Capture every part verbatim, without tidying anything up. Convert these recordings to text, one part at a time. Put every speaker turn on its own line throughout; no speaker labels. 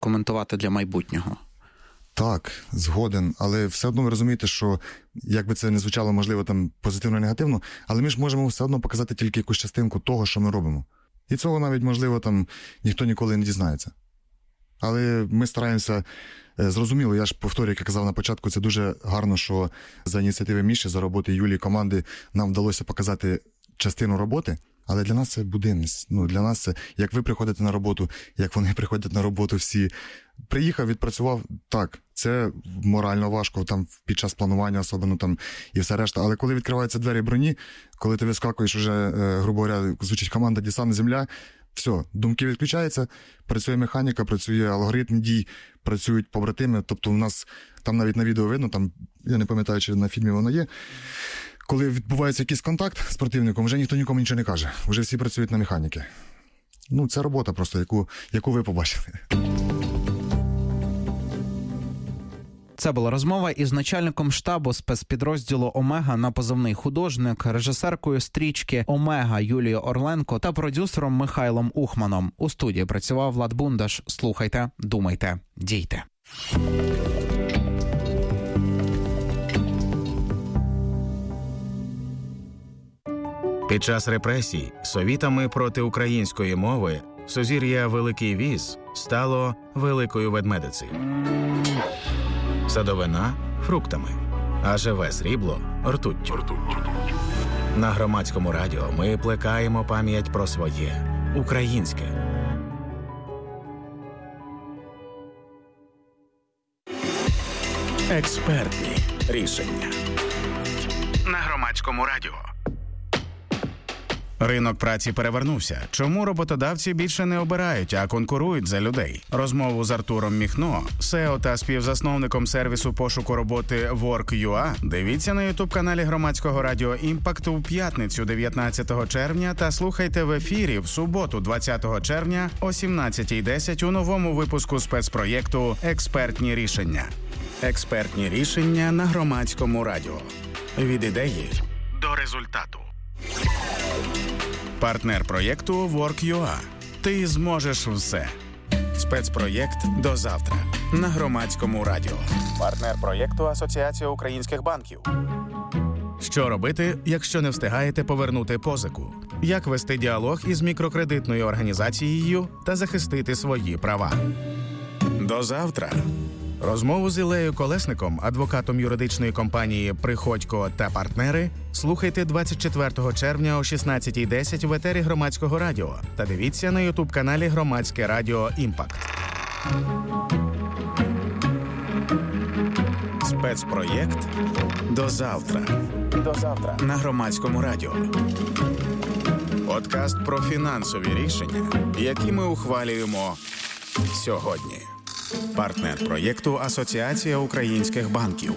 коментувати для майбутнього.
Так, згоден, але все одно ви розумієте, що, як би це не звучало, можливо, там позитивно-негативно, але ми ж можемо все одно показати тільки якусь частинку того, що ми робимо. І цього навіть, можливо, там ніхто ніколи не дізнається. Але ми стараємося, зрозуміло, я ж повторюю, як я казав на початку, це дуже гарно, що за ініціативи Міші, за роботи Юлії, команди, нам вдалося показати частину роботи, але для нас це буденність. Ну, для нас це, як ви приходите на роботу, як вони приходять на роботу всі. Приїхав, відпрацював, так, це морально важко там під час планування, особливо там і все решта. Але коли відкриваються двері броні, коли ти вискакуєш вже, грубо говоря, звучить команда «Десант земля», все, думки відключаються, працює механіка, працює алгоритм дій, працюють побратими. Тобто у нас там навіть на відео видно, там, я не пам'ятаю, чи на фільмі воно є, коли відбувається якийсь контакт з противником, вже ніхто нікому нічого не каже. Вже всі працюють на механіки. Ну, це робота просто, яку, яку ви побачили.
Це була розмова із начальником штабу спецпідрозділу «Омега» на позивний художник, режисеркою стрічки «Омега» Юлією Орленко та продюсером Михайлом Ухманом. У студії працював Влад Бундаш. Слухайте, думайте, дійте.
Під час репресій совітами проти української мови сузір'я Великий Віз стало Великою Ведмедицею. Садовина – фруктами, а живе срібло – ртуттю. На Громадському радіо ми плекаємо пам'ять про своє – українське. Експертні рішення. На Громадському радіо. Ринок праці перевернувся. Чому роботодавці більше не обирають, а конкурують за людей? Розмову з Артуром Міхно, сео та співзасновником сервісу пошуку роботи Work.ua, дивіться на ютуб-каналі Громадського радіо «Імпакт» у п'ятницю дев'ятнадцятого червня та слухайте в ефірі в суботу двадцятого червня о сімнадцятій десять у новому випуску спецпроєкту «Експертні рішення». Експертні рішення на Громадському радіо. Від ідеї до результату. Партнер проєкту Work.ua. Ти зможеш все. Спецпроєкт «До завтра» на Громадському радіо. Партнер проєкту Асоціація українських банків. Що робити, якщо не встигаєте повернути позику? Як вести діалог із мікрокредитною організацією та захистити свої права? До завтра. Розмову з Ілею Колесником, адвокатом юридичної компанії «Приходько та партнери», слухайте двадцять четвертого червня о шістнадцятій десять в етері Громадського радіо та дивіться на ютуб-каналі Громадське радіо «Імпакт». Спецпроєкт «До завтра». До завтра на Громадському радіо. Подкаст про фінансові рішення, які ми ухвалюємо сьогодні. Партнер проєкту Асоціація українських банків.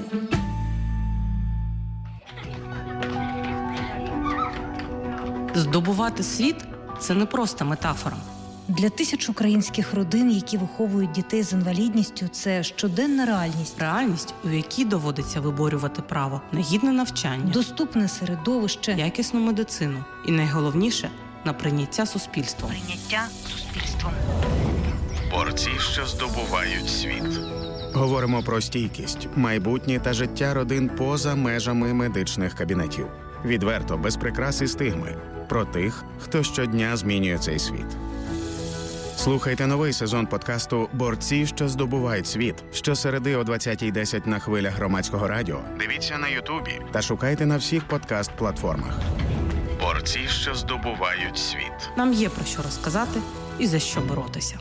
Здобувати світ – це не просто метафора.
Для тисяч українських родин, які виховують дітей з інвалідністю, це щоденна реальність.
Реальність, у якій доводиться виборювати право на гідне навчання,
доступне середовище,
якісну медицину і, найголовніше, на прийняття суспільством.
Прийняття суспільством.
Борці, що здобувають світ. Говоримо про стійкість, майбутнє та життя родин поза межами медичних кабінетів. Відверто, без прикрас і стигми. Про тих, хто щодня змінює цей світ. Слухайте новий сезон подкасту «Борці, що здобувають світ» щосереди о двадцятій десять на хвилях Громадського радіо. Дивіться на Ютубі та шукайте на всіх подкаст-платформах. Борці, що здобувають світ.
Нам є про що розказати і за що боротися.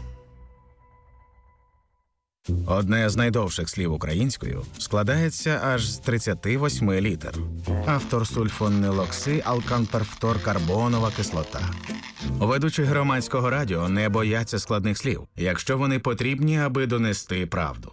Одне з найдовших слів українською складається аж з тридцяти восьми літер. Автор сульфонилоксиалканперфторкарбонова кислота. Ведучі Громадського радіо не бояться складних слів, якщо вони потрібні, аби донести правду.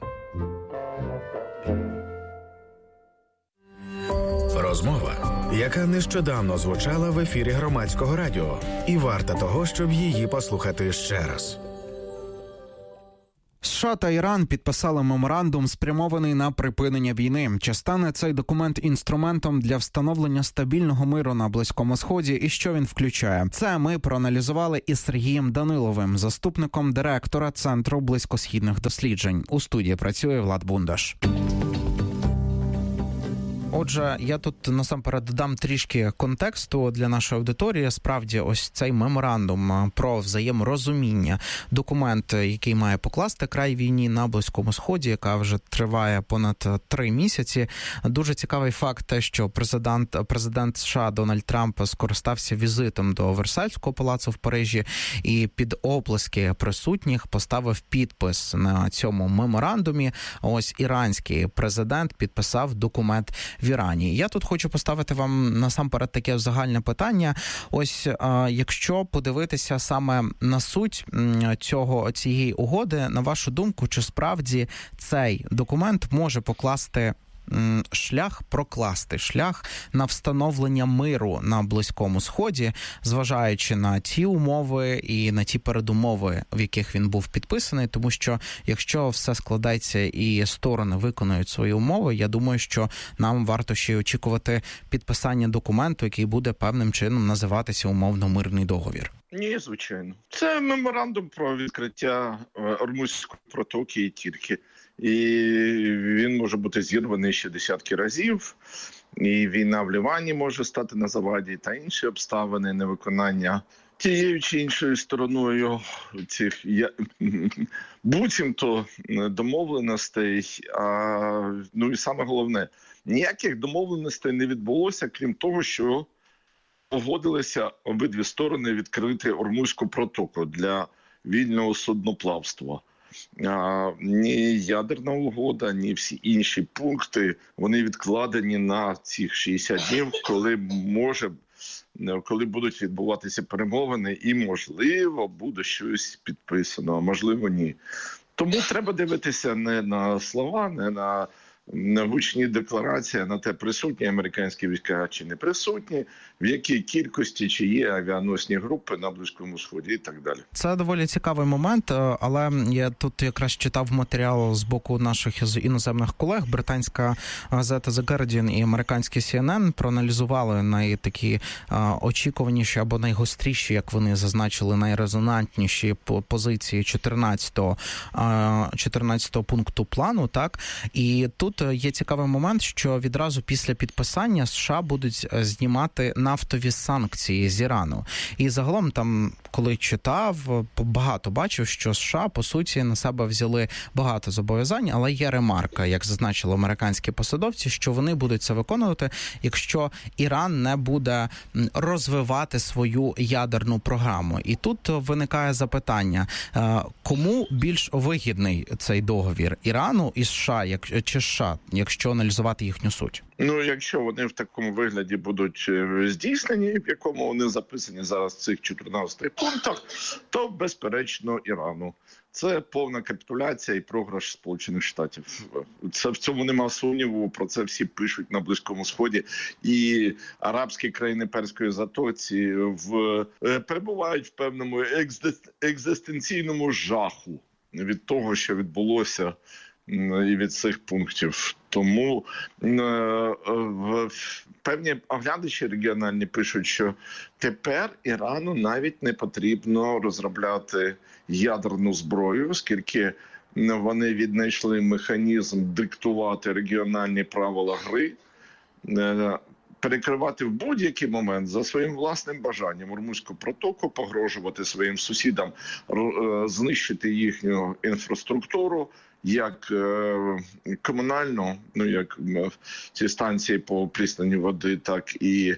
Розмова, яка нещодавно звучала в ефірі Громадського радіо, і варта того, щоб її послухати ще раз.
США та Іран підписали меморандум, спрямований на припинення війни. Чи стане цей документ інструментом для встановлення стабільного миру на Близькому Сході і що він включає? Це ми проаналізували із Сергієм Даниловим, заступником директора Центру близькосхідних досліджень. У студії працює Влад Бундаш. Отже, я тут насамперед додам трішки контексту для нашої аудиторії. Справді, ось цей меморандум про взаєморозуміння, документ, який має покласти край війні на Близькому Сході, яка вже триває понад три місяці. Дуже цікавий факт те, що президент, президент США Дональд Трамп скористався візитом до Версальського палацу в Парижі і під оплески присутніх поставив підпис на цьому меморандумі. Ось іранський президент підписав документ в Ірані. Я тут хочу поставити вам насамперед таке загальне питання. Ось а, якщо подивитися саме на суть цього цієї угоди, на вашу думку, чи справді цей документ може покласти шлях, прокласти шлях на встановлення миру на Близькому Сході, зважаючи на ті умови і на ті передумови, в яких він був підписаний, тому що якщо все складається і сторони виконують свої умови, я думаю, що нам варто ще й очікувати підписання документу, який буде певним чином називатися умовно мирний договір.
Ні, звичайно. Це меморандум про відкриття Ормузької протоки і тільки. І він може бути зірваний ще десятки разів. І війна в Лівані може стати на заваді, та інші обставини невиконання тією чи іншою стороною цих буцімто домовленостей. А, ну і саме головне, ніяких домовленостей не відбулося, крім того, що погодилися обидві сторони відкрити Ормузьку протоку для вільного судноплавства. А, ні ядерна угода, ні всі інші пункти, вони відкладені на цих шістдесят днів, коли може, коли будуть відбуватися перемовини і, можливо, буде щось підписано, а можливо, ні. Тому треба дивитися не на слова, не на гучні декларації, на те, присутні американські війська чи не присутні, в якій кількості, чи є авіаносні групи на Близькому Сході і так далі.
Це доволі цікавий момент, але я тут якраз читав матеріал з боку наших іноземних колег. Британська газета The Guardian і американський Сі Ен Ен проаналізували найтакі очікуваніші або найгостріші, як вони зазначили, найрезонантніші позиції чотирнадцятого, чотирнадцятого пункту плану, так? І тут є цікавий момент, що відразу після підписання США будуть знімати нафтові санкції з Ірану. І загалом там, коли читав, багато бачив, що США, по суті, на себе взяли багато зобов'язань, але є ремарка, як зазначили американські посадовці, що вони будуть це виконувати, якщо Іран не буде розвивати свою ядерну програму. І тут виникає запитання, кому більш вигідний цей договір? Ірану і США, як, чи США, якщо аналізувати їхню суть?
Ну, якщо вони в такому вигляді будуть здійснені, в якому вони записані зараз в цих чотирнадцяти пунктах, то, безперечно, Ірану. Це повна капітуляція і програш Сполучених Штатів. Це в цьому нема сумніву, про це всі пишуть на Близькому Сході. І арабські країни Перської затоці в, перебувають в певному екзистенційному жаху від того, що відбулося і від цих пунктів. Тому е, певні оглядачі регіональні пишуть, що тепер Ірану навіть не потрібно розробляти ядерну зброю, оскільки вони віднайшли механізм диктувати регіональні правила гри, е, перекривати в будь-який момент за своїм власним бажанням Ормузьку протоку, погрожувати своїм сусідам, е, знищити їхню інфраструктуру, як е, комунальну, ну як е, ці станції по пристані води, так і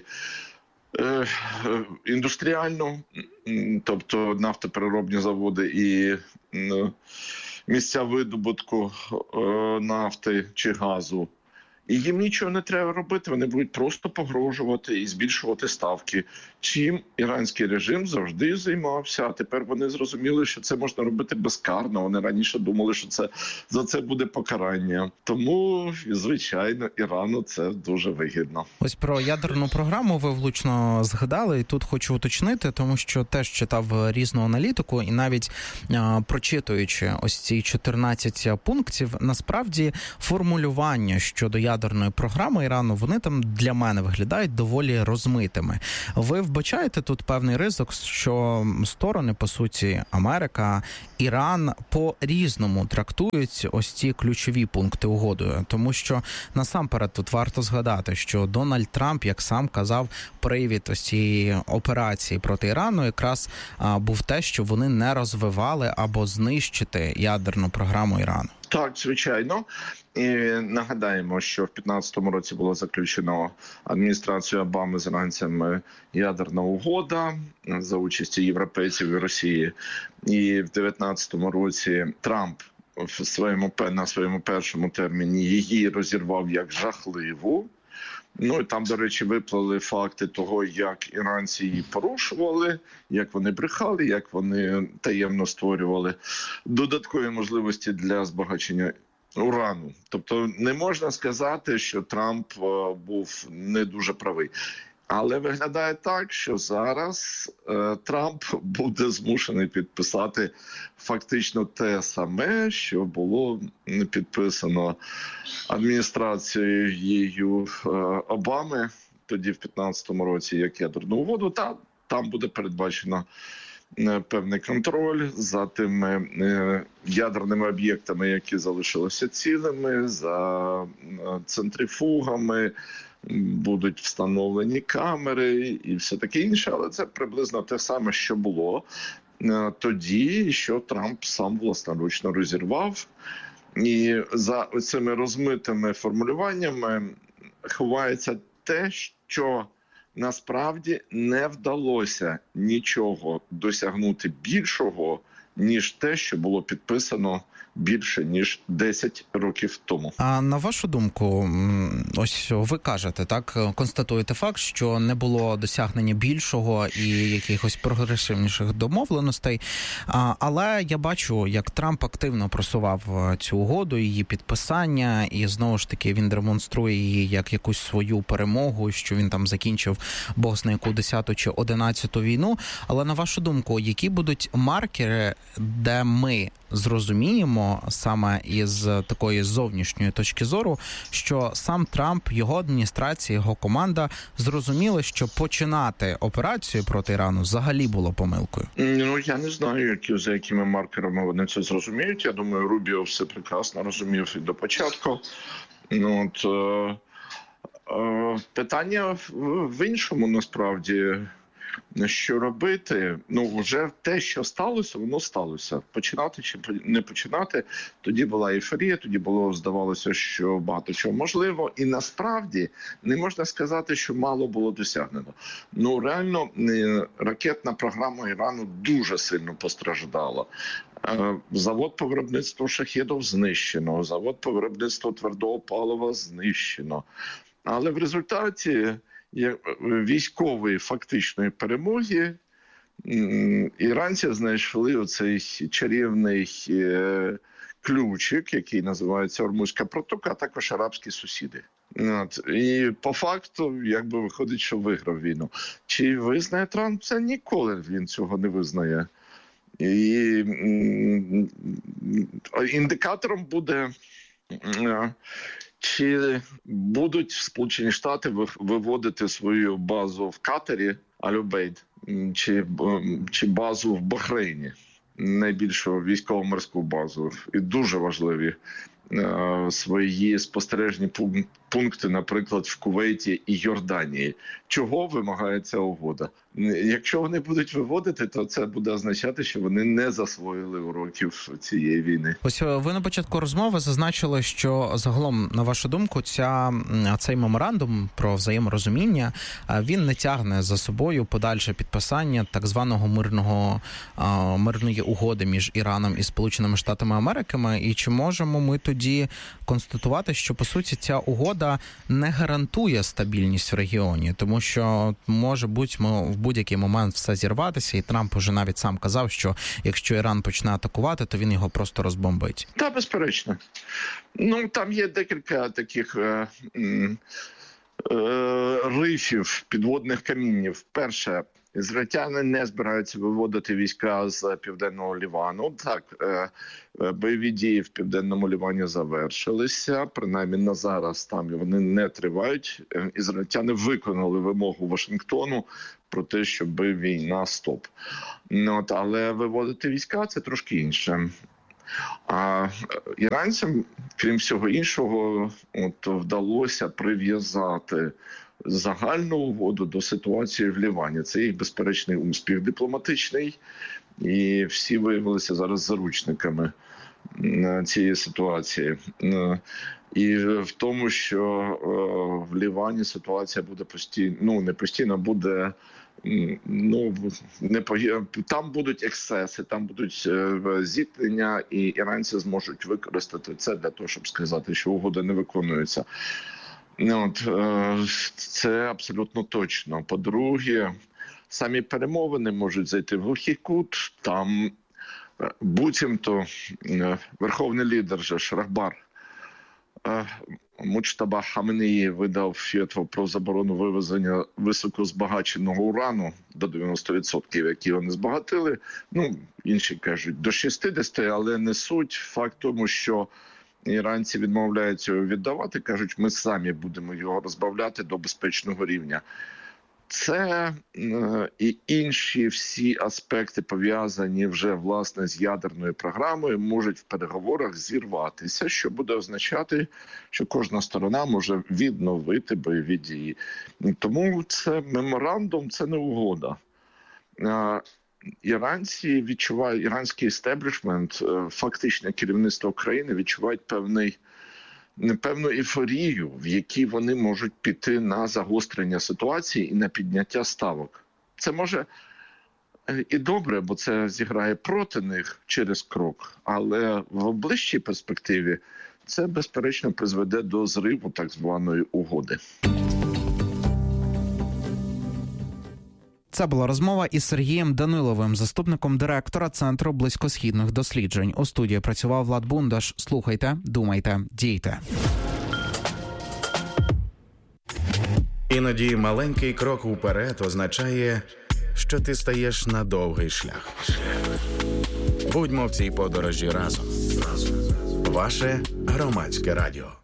е, індустріальну, тобто нафтопереробні заводи і е, місця видобутку е, нафти чи газу. І їм нічого не треба робити, вони будуть просто погрожувати і збільшувати ставки, чим іранський режим завжди займався. А тепер вони зрозуміли, що це можна робити безкарно. Вони раніше думали, що це за це буде покарання. Тому, звичайно, Ірану це дуже вигідно.
Ось про ядерну програму ви влучно згадали, і тут хочу уточнити, тому що теж читав різну аналітику, і навіть а, прочитуючи ось ці чотирнадцять пунктів, насправді формулювання щодо ядерної програми Ірану, вони там для мене виглядають доволі розмитими. Ви вбачаєте тут певний ризик, що сторони, по суті, Америка, Іран по-різному трактують ось ці ключові пункти угоди, тому що насамперед тут варто згадати, що Дональд Трамп, як сам казав, привід ось цієї операції проти Ірану якраз а, був те, що вони не розвивали або знищити ядерну програму Ірану.
Так, звичайно. І нагадаємо, що в п'ятнадцятому році було заключено адміністрацією Обами з іранцями ядерна угода за участі європейців і Росії. І в дев'ятнадцятому році Трамп в своєму, на своєму першому терміні її розірвав як жахливу. Ну і там, до речі, виплили факти того, як іранці її порушували, як вони брехали, як вони таємно створювали додаткові можливості для збагачення урану. Тобто не можна сказати, що Трамп був не дуже правий. Але виглядає так, що зараз е, Трамп буде змушений підписати фактично те саме, що було підписано адміністрацією е, Обами тоді в п'ятнадцятому році як ядерну угоду. Та там буде передбачено е, певний контроль за тими е, ядерними об'єктами, які залишилися цілими, за е, центрифугами. Будуть встановлені камери і все таке інше, але це приблизно те саме, що було тоді, що Трамп сам власноручно розірвав. І за цими розмитими формулюваннями ховається те, що насправді не вдалося нічого досягнути більшого, ніж те, що було підписано більше, ніж десять років тому.
А на вашу думку, ось ви кажете, так, констатуєте факт, що не було досягнення більшого і якихось прогресивніших домовленостей, а, але я бачу, як Трамп активно просував цю угоду, її підписання, і знову ж таки він демонструє її як якусь свою перемогу, що він там закінчив бог зна яку десяту чи одинадцяту війну. Але на вашу думку, які будуть маркери, де ми зрозуміємо саме із такої зовнішньої точки зору, що сам Трамп, його адміністрація, його команда зрозуміли, що починати операцію проти Ірану взагалі було помилкою?
Ну, я не знаю, які, за якими маркерами вони це зрозуміють. Я думаю, Рубіо все прекрасно розумів і до початку. Ну, от, е, е, питання в, в іншому, насправді. Що робити? Ну, вже те, що сталося, воно сталося. Починати чи не починати, тоді була ейфорія, тоді було, здавалося, що багато чого можливо. І насправді не можна сказати, що мало було досягнено. Ну, реально, ракетна програма Ірану дуже сильно постраждала. Завод по виробництву шахедів знищено, завод по виробництву твердого палива знищено. Але в результаті військової фактичної перемоги іранці знайшли оцей чарівний ключик, який називається Ормузька протока, а також арабські сусіди. От. І по факту, якби виходить, що виграв війну. Чи визнає Трамп це? Ніколи він цього не визнає. І індикатором буде, чи будуть Сполучені Штати виводити свою базу в Катарі, Аль-Убейд, чи, чи базу в Бахрейні, найбільшу військово-морську базу. І дуже важливі е, свої спостережні пункти, наприклад, в Кувейті і Йорданії. Чого вимагає ця угода? Якщо вони будуть виводити, то це буде означати, що вони не засвоїли уроків цієї війни.
Ось ви на початку розмови зазначили, що загалом, на вашу думку, ця, цей меморандум про взаєморозуміння, він не тягне за собою подальше підписання так званого мирного, мирної угоди між Іраном і Сполученими Штатами Америки. І чи можемо ми тоді тоді констатувати, що, по суті, ця угода не гарантує стабільність в регіоні, тому що може бути в будь-який момент все зірватися, і Трамп уже навіть сам казав, що якщо Іран почне атакувати, то він його просто розбомбить.
Так, безперечно. Ну, там є декілька таких е, е, рифів, підводних камінів. Перше, ізраїльтяни не збираються виводити війська з Південного Лівану. Так, е, бойові дії в Південному Лівані завершилися, принаймні на зараз там вони не тривають. Ізраїльтяни виконали вимогу Вашингтону про те, щоб війна стоп. Ну, от, але виводити війська – це трошки інше. А іранцям, крім всього іншого, от, вдалося прив'язати загальну угоду до ситуації в Лівані. Це їх безперечний успіх дипломатичний, і всі виявилися зараз заручниками цієї ситуації. І в тому, що в Лівані ситуація буде постійно, ну не постійно, буде, ну не там будуть ексцеси, там будуть зіткнення, і іранці зможуть використати це для того, щоб сказати, що угода не виконується. От, це абсолютно точно. По-друге, самі перемовини можуть зайти в глухий кут. Там буцімто верховний лідер же Шрахбар Муджтаба Хаменеї видав фетву про заборону вивезення високозбагаченого урану до дев'яносто відсотків, які вони збагатили. Ну, інші кажуть, до шістдесят, але не суть. Факт тому, що іранці відмовляються його віддавати, кажуть, ми самі будемо його розбавляти до безпечного рівня. Це е, і інші всі аспекти, пов'язані вже, власне, з ядерною програмою, можуть в переговорах зірватися, що буде означати, що кожна сторона може відновити бойові дії. Тому це меморандум, це не угода. Е, Іранці відчувають, іранський істеблішмент, фактичне керівництво країни відчувають певний, певну ейфорію, в якій вони можуть піти на загострення ситуації і на підняття ставок. Це може і добре, бо це зіграє проти них через крок, але в ближчій перспективі це, безперечно, призведе до зриву так званої угоди.
Це була розмова із Сергієм Даниловим, заступником директора Центру близькосхідних досліджень. У студії працював Влад Бундаш. Слухайте, думайте, дійте.
Іноді маленький крок уперед означає, що ти стаєш на довгий шлях. Будьмо в цій подорожі разом. Ваше Громадське радіо.